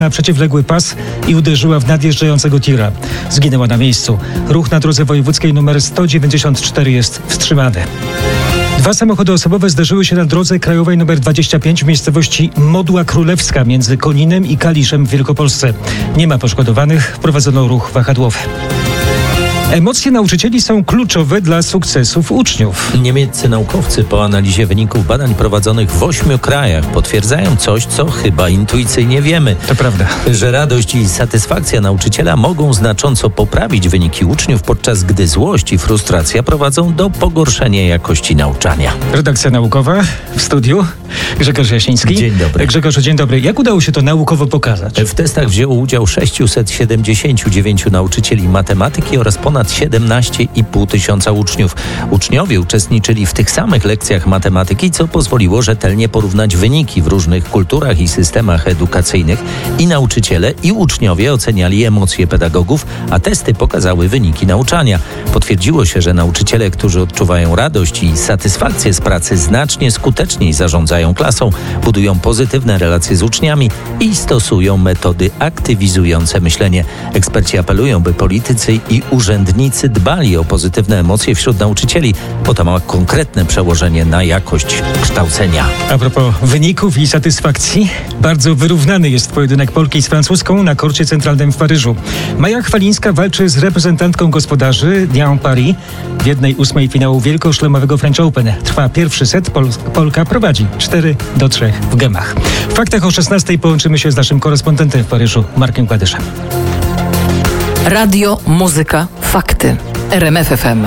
na przeciwległy pas i uderzyła w nadjeżdżającego tira. Zginęła na miejscu. Ruch na drodze wojewódzkiej nr 194 jest wstrzymany. 2 samochody osobowe zderzyły się na drodze krajowej nr 25 w miejscowości Modła Królewska między Koninem i Kaliszem w Wielkopolsce. Nie ma poszkodowanych, wprowadzono ruch wahadłowy. Emocje nauczycieli są kluczowe dla sukcesów uczniów. Niemieccy naukowcy po analizie wyników badań prowadzonych w 8 krajach potwierdzają coś, co chyba intuicyjnie wiemy. To prawda. Że radość i satysfakcja nauczyciela mogą znacząco poprawić wyniki uczniów, podczas gdy złość i frustracja prowadzą do pogorszenia jakości nauczania. Redakcja naukowa w studiu. Grzegorz Jasiński. Dzień dobry. Grzegorz, dzień dobry. Jak udało się to naukowo pokazać? W testach wzięło udział 679 nauczycieli matematyki oraz ponad 17,5 tysiąca uczniów. Uczniowie uczestniczyli w tych samych lekcjach matematyki, co pozwoliło rzetelnie porównać wyniki w różnych kulturach i systemach edukacyjnych. I nauczyciele, i uczniowie oceniali emocje pedagogów, a testy pokazały wyniki nauczania. Potwierdziło się, że nauczyciele, którzy odczuwają radość i satysfakcję z pracy, znacznie skuteczniej zarządzają klasą, budują pozytywne relacje z uczniami i stosują metody aktywizujące myślenie. Eksperci apelują, by politycy i urzędnicy dbali o pozytywne emocje wśród nauczycieli, bo to ma konkretne przełożenie na jakość kształcenia. A propos wyników i satysfakcji, bardzo wyrównany jest pojedynek Polki z francuską na korcie centralnym w Paryżu. Maja Chwalińska walczy z reprezentantką gospodarzy Diane Paris w 1/8 finału wielkoszlemowego French Open. Trwa pierwszy set, Polka prowadzi 4-3 w gemach. W faktach o 16:00 połączymy się z naszym korespondentem w Paryżu, Markiem Kładyszem. Radio, muzyka, fakty. RMF FM.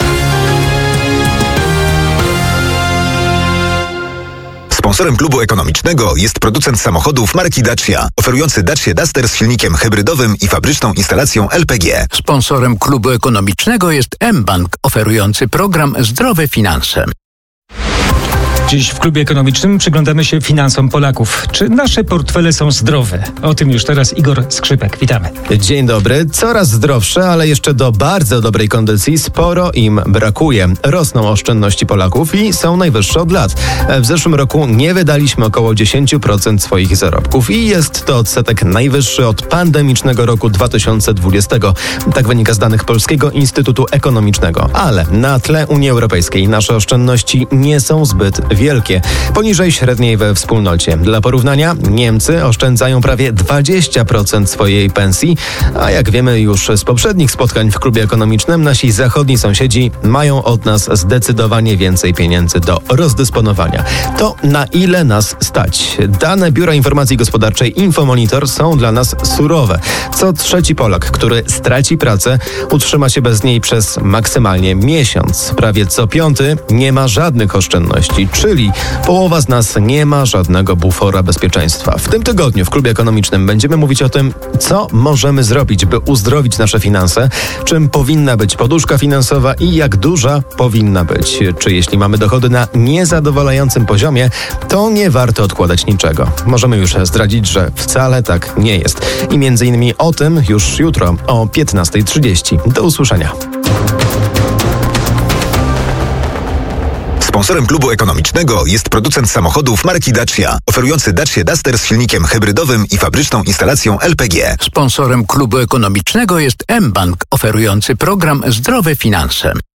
Sponsorem klubu ekonomicznego jest producent samochodów marki Dacia, oferujący Dacia Duster z silnikiem hybrydowym i fabryczną instalacją LPG. Sponsorem klubu ekonomicznego jest mBank, oferujący program Zdrowe Finanse. Dziś w klubie ekonomicznym przyglądamy się finansom Polaków. Czy nasze portfele są zdrowe? O tym już teraz Igor Skrzypek. Witamy. Dzień dobry. Coraz zdrowsze, ale jeszcze do bardzo dobrej kondycji sporo im brakuje. Rosną oszczędności Polaków i są najwyższe od lat. W zeszłym roku nie wydaliśmy około 10% swoich zarobków i jest to odsetek najwyższy od pandemicznego roku 2020. Tak wynika z danych Polskiego Instytutu Ekonomicznego. Ale na tle Unii Europejskiej nasze oszczędności nie są zbyt wielkie, poniżej średniej we wspólnocie. Dla porównania, Niemcy oszczędzają prawie 20% swojej pensji, a jak wiemy już z poprzednich spotkań w klubie ekonomicznym, nasi zachodni sąsiedzi mają od nas zdecydowanie więcej pieniędzy do rozdysponowania. To na ile nas stać? Dane Biura Informacji Gospodarczej Infomonitor są dla nas surowe. Co trzeci Polak, który straci pracę, utrzyma się bez niej przez maksymalnie miesiąc. Prawie co piąty nie ma żadnych oszczędności, czyli połowa z nas nie ma żadnego bufora bezpieczeństwa. W tym tygodniu w klubie ekonomicznym będziemy mówić o tym, co możemy zrobić, by uzdrowić nasze finanse, czym powinna być poduszka finansowa i jak duża powinna być. Czy jeśli mamy dochody na niezadowalającym poziomie, to nie warto odkładać niczego. Możemy już zdradzić, że wcale tak nie jest. I między innymi o tym już jutro o 15:30. Do usłyszenia. Sponsorem klubu ekonomicznego jest producent samochodów marki Dacia, oferujący Dacia Duster z silnikiem hybrydowym i fabryczną instalacją LPG. Sponsorem klubu ekonomicznego jest mBank, oferujący program Zdrowe Finanse.